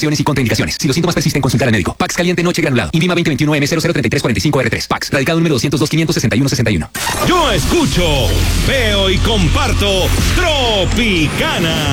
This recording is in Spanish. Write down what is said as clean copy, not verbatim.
indicaciones y contraindicaciones. Si los síntomas persisten, consultar al médico. Pax Caliente Noche Granulado. INVIMA 2021M003345R3. Pax. Radicado número 202-561-61. Yo escucho, veo y comparto Tropicana.